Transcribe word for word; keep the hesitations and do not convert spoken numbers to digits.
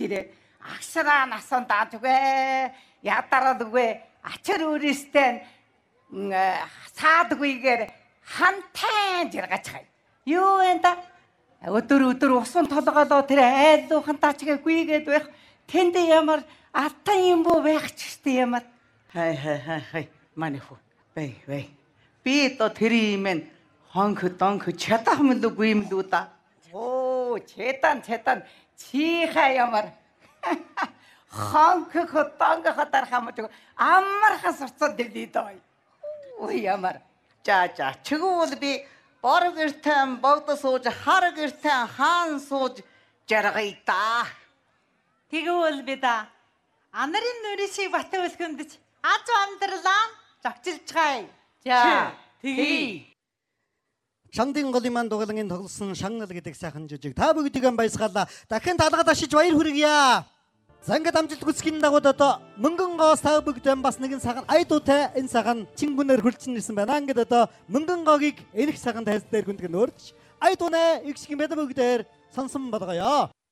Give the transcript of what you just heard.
тэр агшраа насан даадгүй ядаралгүй ачаар өөрөөстэй саадгүйгээр хантай жиргач хай. Юу вэ та? Өдөр өдөр усан толгоолоо тэр айлуухан тачгээ гүйгээд байх. Тэнд ямар алтан юм бо байх ч гэжтэй ямар. Хай хай хай хай манайху. Бай бай. Би то тэр юм хонх донх чадах юм дгүй юм дүү та. Оо, чедан чедан чиха ямар. Хонх донх хатар хамж амархан сурцсан дэлий дой. Ой ямар. За за чигвэл би бор гэртэн богд сууж хар гэртэн хаан сууж жаргая та. Тэгвэл би да анарын нүрийг бат өлгөмдөж аз амьдралаа зогчилж гай. За, тэгье. Шандын голиман дугалангийн тоглосон шангал гэдэг сайхан жүжиг та бүгдийг баясгалаа. Дахин талгад ашиж баяр хүргье. За ингээд амжилт хүсгийн дагуу одоо мөнгөн гоос та бүгдэн бас нэгэн саган айдуутай энэ саган чингүнээр хүлцэн ирсэн байна. Ингээд одоо мөнгөн гогийг энэх саган тайлс дээр гүндгэн өөрч айдуунаа игшгэн бэдэ бүгдээр сонсон болгоё.